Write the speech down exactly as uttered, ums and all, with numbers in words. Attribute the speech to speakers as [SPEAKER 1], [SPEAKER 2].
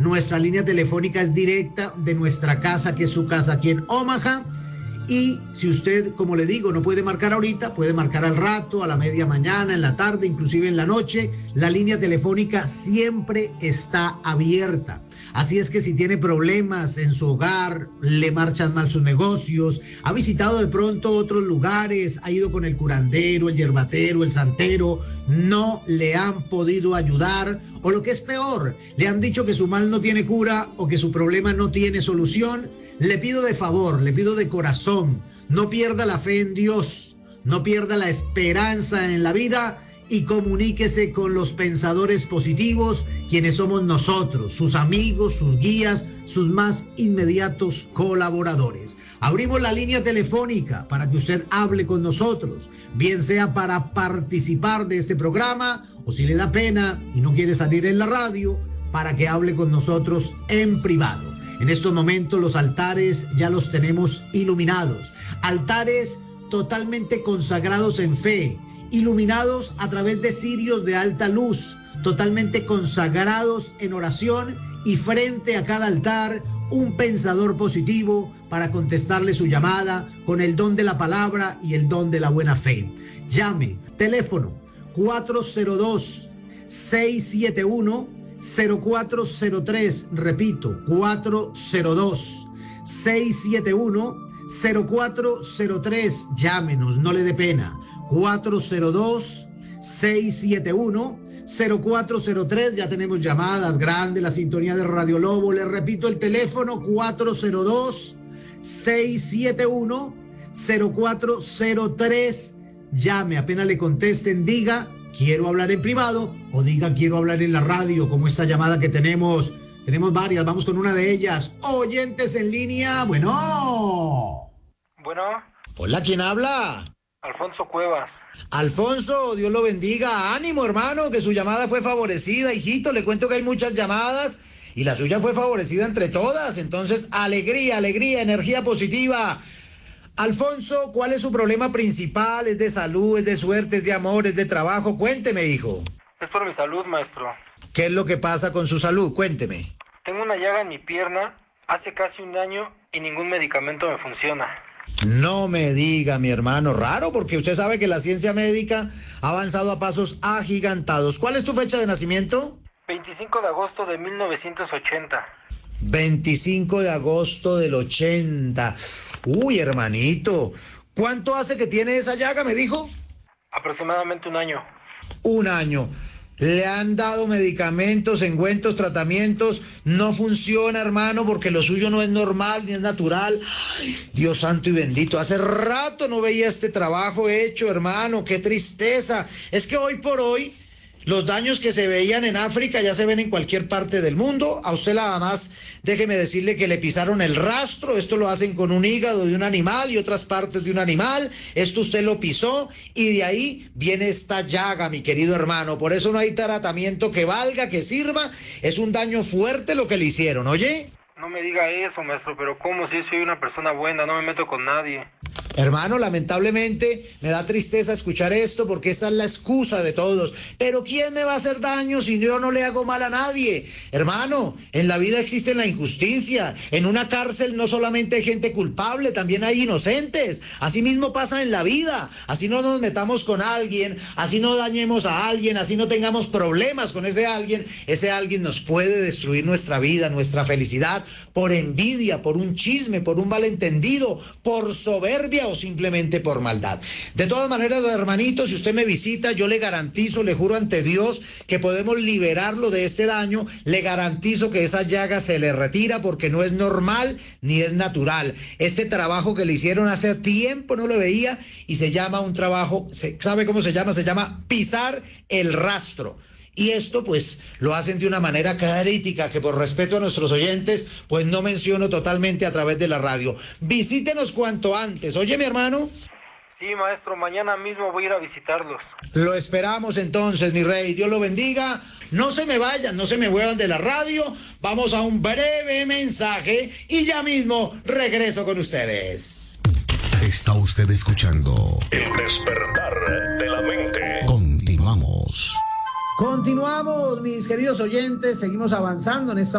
[SPEAKER 1] Nuestra línea telefónica es directa de nuestra casa, que es su casa aquí en Omaha. Y si usted, como le digo, no puede marcar ahorita, puede marcar al rato, a la media mañana, en la tarde, inclusive en la noche. La línea telefónica siempre está abierta. Así es que si tiene problemas en su hogar, le marchan mal sus negocios, ha visitado de pronto otros lugares, ha ido con el curandero, el yerbatero, el santero, no le han podido ayudar, o lo que es peor, le han dicho que su mal no tiene cura o que su problema no tiene solución, le pido de favor, le pido de corazón, no pierda la fe en Dios, no pierda la esperanza en la vida y comuníquese con los pensadores positivos, quienes somos nosotros, sus amigos, sus guías, sus más inmediatos colaboradores. Abrimos la línea telefónica para que usted hable con nosotros, bien sea para participar de este programa o si le da pena y no quiere salir en la radio, para que hable con nosotros en privado. En estos momentos los altares ya los tenemos iluminados, altares totalmente consagrados en fe, iluminados a través de cirios de alta luz, totalmente consagrados en oración, y frente a cada altar un pensador positivo para contestarle su llamada con el don de la palabra y el don de la buena fe. Llame, teléfono cuatro cero dos, seis siete uno, cero cuatro cero tres, repito, cuatro cero dos, seis siete uno, cero cuatro cero tres, llámenos, no le dé pena. cuatro cero dos, seis siete uno, cero cuatro cero tres, ya tenemos llamadas, grande la sintonía de Radio Lobo. Les repito el teléfono, cuatro cero dos, seis siete uno, cero cuatro cero tres. Llame, apenas le contesten, diga quiero hablar en privado o diga quiero hablar en la radio, como esta llamada que tenemos. Tenemos varias, vamos con una de ellas. Oyentes en línea, bueno.
[SPEAKER 2] Bueno.
[SPEAKER 1] Hola, ¿quién habla?
[SPEAKER 2] Alfonso Cuevas.
[SPEAKER 1] Alfonso, Dios lo bendiga. Ánimo, hermano, que su llamada fue favorecida, hijito. Le cuento que hay muchas llamadas y la suya fue favorecida entre todas. Entonces, alegría, alegría, energía positiva. Alfonso, ¿cuál es su problema principal? ¿Es de salud, es de suerte, es de amor, es de trabajo? Cuénteme, hijo.
[SPEAKER 2] Es por mi salud, maestro.
[SPEAKER 1] ¿Qué es lo que pasa con su salud? Cuénteme.
[SPEAKER 2] Tengo una llaga en mi pierna hace casi un año y ningún medicamento me funciona.
[SPEAKER 1] No me diga, mi hermano, raro, porque usted sabe que la ciencia médica ha avanzado a pasos agigantados. ¿Cuál es tu fecha de nacimiento?
[SPEAKER 2] veinticinco de agosto de mil novecientos ochenta.
[SPEAKER 1] veinticinco de agosto del ochenta. Uy, hermanito, ¿cuánto hace que tiene esa llaga, me dijo?
[SPEAKER 2] Aproximadamente un año.
[SPEAKER 1] Un año. Le han dado medicamentos, engüentos, tratamientos. No funciona, hermano, porque lo suyo no es normal ni es natural. Ay, Dios santo y bendito. Hace rato no veía este trabajo hecho, hermano. Qué tristeza. Es que hoy por hoy los daños que se veían en África ya se ven en cualquier parte del mundo. A usted nada más, déjeme decirle que le pisaron el rastro. Esto lo hacen con un hígado de un animal y otras partes de un animal. Esto usted lo pisó y de ahí viene esta llaga, mi querido hermano. Por eso no hay tratamiento que valga, que sirva. Es un daño fuerte lo que le hicieron, ¿oye?
[SPEAKER 2] No me diga eso, maestro, pero ¿cómo? Si soy una persona buena, no me meto con nadie.
[SPEAKER 1] Hermano, lamentablemente me da tristeza escuchar esto porque esa es la excusa de todos. Pero ¿quién me va a hacer daño si yo no le hago mal a nadie? Hermano, en la vida existe la injusticia. En una cárcel no solamente hay gente culpable, también hay inocentes. Así mismo pasa en la vida. Así no nos metamos con alguien, así no dañemos a alguien, así no tengamos problemas con ese alguien. Ese alguien nos puede destruir nuestra vida, nuestra felicidad, por envidia, por un chisme, por un malentendido, por soberbia o simplemente por maldad. De todas maneras, hermanito, si usted me visita, yo le garantizo, le juro ante Dios, que podemos liberarlo de este daño. Le garantizo que esa llaga se le retira porque no es normal ni es natural. Este trabajo que le hicieron hace tiempo no lo veía y se llama un trabajo, ¿sabe cómo se llama? Se llama pisar el rastro. Y esto pues lo hacen de una manera crítica que por respeto a nuestros oyentes pues no menciono totalmente a través de la radio. Visítenos cuanto antes. Oye, mi hermano.
[SPEAKER 2] Sí, maestro, mañana mismo voy a ir a visitarlos.
[SPEAKER 1] Lo esperamos entonces, mi rey. Dios lo bendiga. No se me vayan, no se me muevan de la radio. Vamos a un breve mensaje y ya mismo regreso con ustedes.
[SPEAKER 3] Está usted escuchando
[SPEAKER 4] El despertar de la mente.
[SPEAKER 3] Continuamos.
[SPEAKER 1] Continuamos, mis queridos oyentes, seguimos avanzando en esta